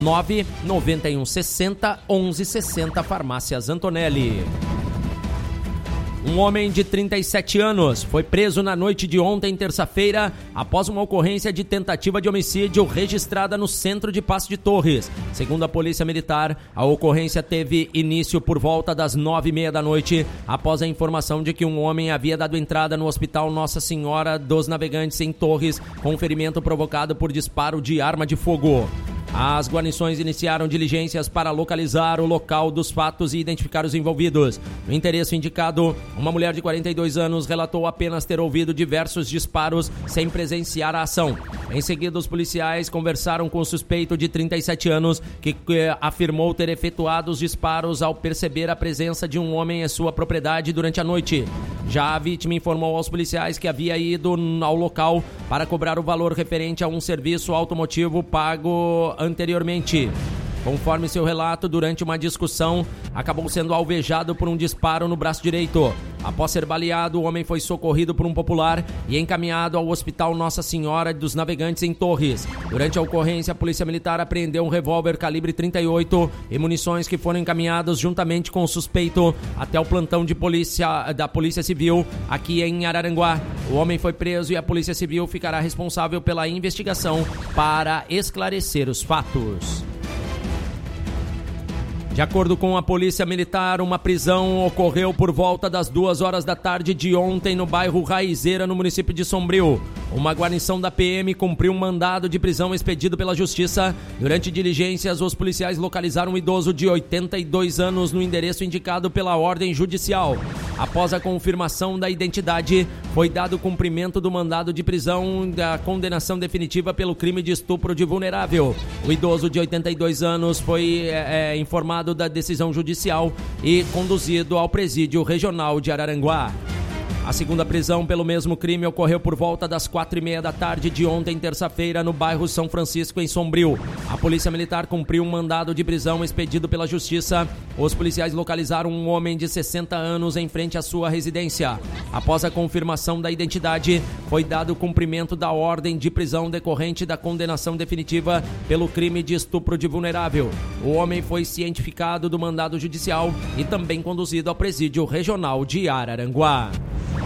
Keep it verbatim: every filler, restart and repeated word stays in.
nove nove um seis zero um um seis zero, Farmácias Antonelli. Um homem de trinta e sete anos foi preso na noite de ontem, terça-feira, após uma ocorrência de tentativa de homicídio registrada no centro de Passo de Torres. Segundo a Polícia Militar, a ocorrência teve início por volta das nove e meia da noite, após a informação de que um homem havia dado entrada no Hospital Nossa Senhora dos Navegantes em Torres, com ferimento provocado por disparo de arma de fogo. As guarnições iniciaram diligências para localizar o local dos fatos e identificar os envolvidos. No endereço indicado, uma mulher de quarenta e dois anos relatou apenas ter ouvido diversos disparos sem presenciar a ação. Em seguida, os policiais conversaram com o suspeito de trinta e sete anos, que eh, afirmou ter efetuado os disparos ao perceber a presença de um homem em sua propriedade durante a noite. Já a vítima informou aos policiais que havia ido ao local para cobrar o valor referente a um serviço automotivo pago anteriormente. Conforme seu relato, durante uma discussão, acabou sendo alvejado por um disparo no braço direito. Após ser baleado, o homem foi socorrido por um popular e encaminhado ao Hospital Nossa Senhora dos Navegantes em Torres. Durante a ocorrência, a Polícia Militar apreendeu um revólver calibre trinta e oito e munições que foram encaminhados juntamente com o suspeito até o plantão de polícia da Polícia Civil aqui em Araranguá. O homem foi preso e a Polícia Civil ficará responsável pela investigação para esclarecer os fatos. De acordo com a Polícia Militar, uma prisão ocorreu por volta das duas horas da tarde de ontem no bairro Raizeira, no município de Sombrio. Uma guarnição da P M cumpriu um mandado de prisão expedido pela Justiça. Durante diligências, os policiais localizaram um idoso de oitenta e dois anos no endereço indicado pela ordem judicial. Após a confirmação da identidade, foi dado cumprimento do mandado de prisão da condenação definitiva pelo crime de estupro de vulnerável. O idoso de oitenta e dois anos foi é, é, informado da decisão judicial e conduzido ao presídio regional de Araranguá. A segunda prisão pelo mesmo crime ocorreu por volta das quatro e meia da tarde de ontem, terça-feira, no bairro São Francisco, em Sombrio. A Polícia Militar cumpriu um mandado de prisão expedido pela Justiça. Os policiais localizaram um homem de sessenta anos em frente à sua residência. Após a confirmação da identidade, foi dado cumprimento da ordem de prisão decorrente da condenação definitiva pelo crime de estupro de vulnerável. O homem foi cientificado do mandado judicial e também conduzido ao presídio regional de Araranguá.